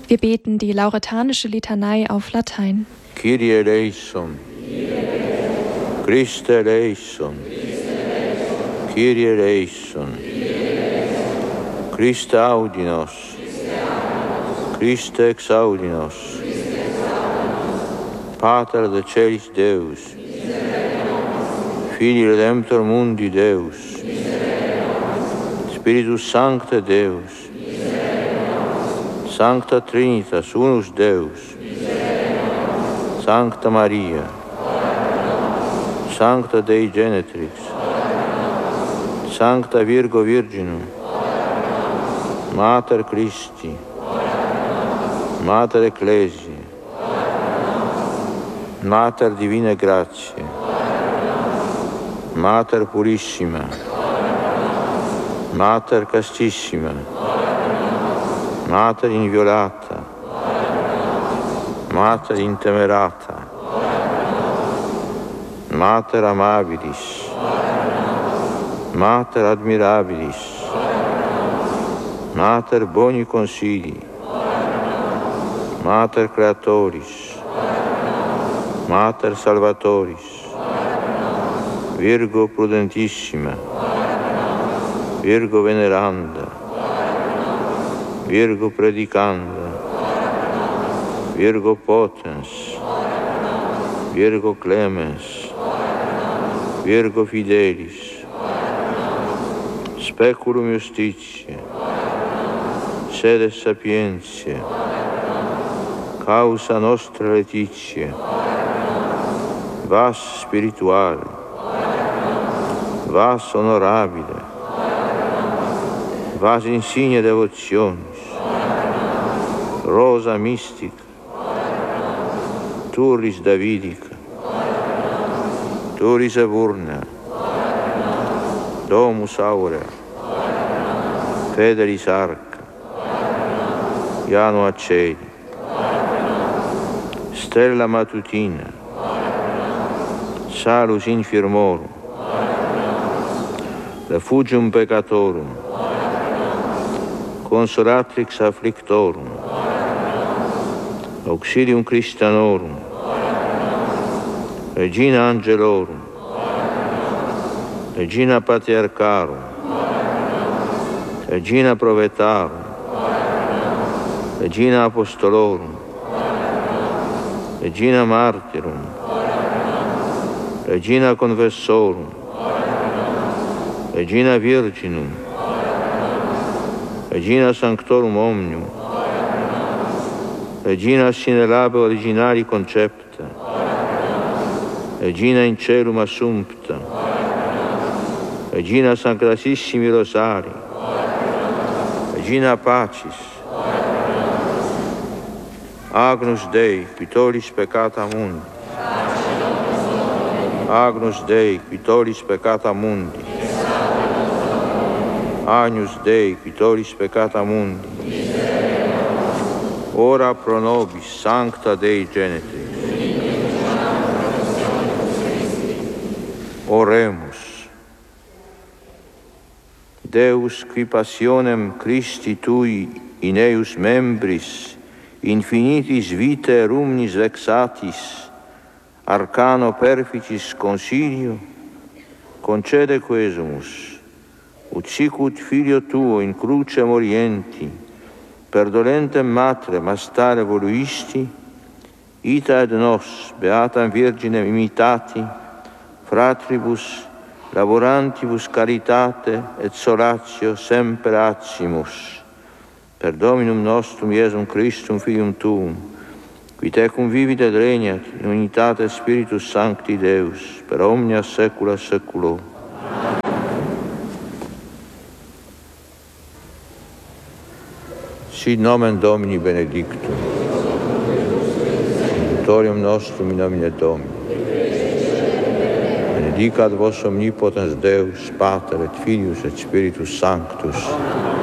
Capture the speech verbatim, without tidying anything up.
Wir beten die lauretanische Litanei auf Latein. Kyrie eleison, Christe eleison, Kyrie eleison, Christe audi nos, Christe exaudi nos, Pater de celis Deus, Filii Redemptor mundi Deus, Spiritus Sancte Deus, Sancta Trinitas, unus Deus, Sancta Maria, Sancta Dei Genetrix, Sancta Virgo Virginum, Mater Christi, Mater Ecclesiae, Mater Divinae Gratiae, Mater Purissima, Mater Castissima, Mater Inviolata, Mater Intemerata, Mater Amabilis, Mater Admirabilis, Mater Boni Consilii, Mater Creatoris, Mater Salvatoris, Virgo Prudentissima, Virgo Veneranda, Virgo Predicanda, Virgo Potens, Virgo Clemens, Virgo Fidelis, Speculum Justitiae, Sede Sapientiae, Causa Nostra Laetitia, Vas Spirituale, Vas Honorabile, Vas Insigne Devotionis, Rosa Mystica, Turris Davidica, Turris Eburnea, Domus Aurea, Federis Arca, Janua Celi, Stella Matutina, Salus Infirmorum, Refugium Peccatorum, Consolatrix Afflictorum, Auxilium Christianorum, Regina Angelorum, Regina Patriarcharum, Regina Provetarum, Regina Apostolorum, Regina Martyrum, Regina Confessorum, Regina Virginum, Regina Sanctorum Omnium, Regina sine labe originali concepta, Regina in celum assumpta, Regina Sacratissimi Rosari, Regina Pacis, Agnus Dei, qui tollis peccata mundi, Agnus Dei, qui tollis peccata mundi, Agnus Dei, qui tollis peccata mundi, ora pro nobis Sancta Dei Genetris. Oremus. Deus, qui passionem Christi Tui in eius membris, infinitis vitae rumnis vexatis, arcano perficis consilio, concede quesumus, ut sicut filio tuo in cruce morienti, per dolentem matrem astare voluisti, ita et nos, beatam Virginem imitati, fratribus, laborantibus caritate et solatio semper acimus, per Dominum nostrum Iesum Christum Filium Tuum, qui tecum vivit et regnat in unitate Spiritus Sancti Deus, per omnia saecula saeculorum. Sit nomen Domini benedictum, tutorium nostrum in nomine Domini. Benedicat vos omnipotens Deus, Pater et Filius et Spiritus Sanctus.